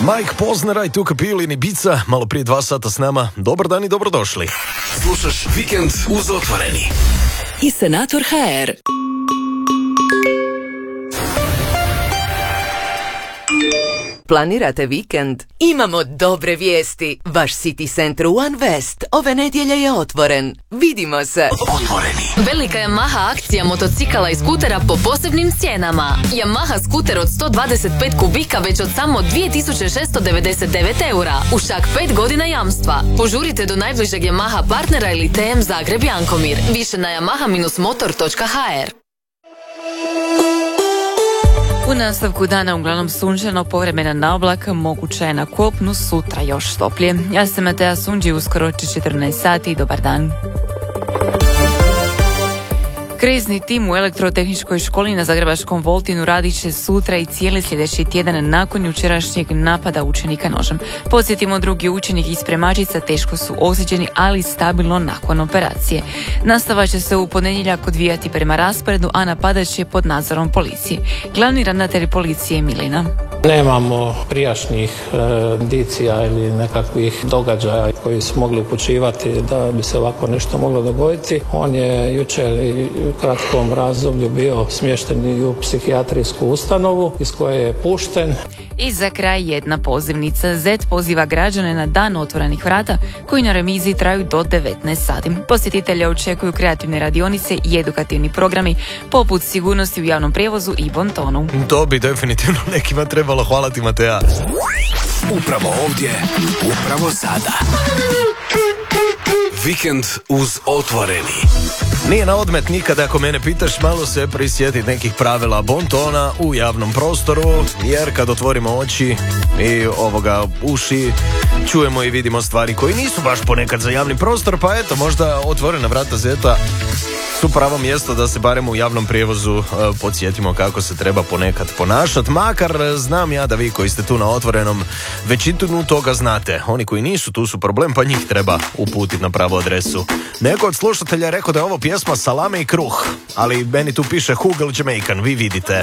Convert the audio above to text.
Mike Posner i Tuka Pili ni Bica, malo prije 2 sata s nama. Dobar dan i dobrodošli. Slušaš Vikend uz Otvoreni. I Senator HR. Planirate vikend? Imamo dobre vijesti. Vaš City Center One West ove nedjelje je otvoren. Vidimo se. Otvoreni. Velika Yamaha akcija motocikala i skutera po posebnim cijenama. Yamaha skuter od 125 kubika već od samo 2699 eura. Uz čak 5 godina jamstva. Požurite do najbližeg Yamaha partnera ili TM Zagreb Jankomir. Više na yamaha-motor.hr. U nastavku dana uglavnom sunčano, povremena na oblak, moguća je na kopnu, sutra još toplije. Ja sam Matea Sunđi, uskoro će 14 sati, dobar dan. Krizni tim u Elektrotehničkoj školi na Zagrebačkom Voltinu radit će sutra i cijeli sljedeći tjedan nakon jučerašnjeg napada učenika nožem. Podsjetimo, drugi učenik iz Spremačica teško su ozlijeđeni, ali stabilno nakon operacije. Nastava će se u ponedjeljak odvijati prema rasporedu, a napadač će pod nadzorom policije. Glavni ravnatelj policije je Milina. Nemamo prijašnjih indicija ili nekakvih događaja koji su mogli upućivati da bi se ovako nešto moglo dogoditi. On je jučer u kratkom razdoblju bio smješten i u psihijatrijsku ustanovu iz koje je pušten. I za kraj jedna pozivnica. ZET poziva građane na dan otvorenih vrata koji na remiziji traju do 19 sati. Posjetitelja očekuju kreativne radionice i edukativni programi poput sigurnosti u javnom prijevozu i bontonu. To bi definitivno nekima trebalo. Hvala ti, Matea. Upravo ovdje, upravo sada. Vikend uz Otvoreni. Nije na odmet nikada, ako mene pitaš, malo se prisjetiti nekih pravila bontona u javnom prostoru, jer kad otvorimo oči i uši, čujemo i vidimo stvari koji nisu baš ponekad za javni prostor, pa eto, možda otvorena vrata Zeta su pravo mjesto da se barem u javnom prijevozu podsjetimo kako se treba ponekad ponašati. Makar znam ja da vi koji ste tu na Otvorenom većinu toga znate. Oni koji nisu tu su problem, pa njih treba uputiti na pravu adresu. Neko od slušatelja je rekao da je ovo pjesma Salame i kruh, ali meni tu piše Hugel Jamaican, vi vidite.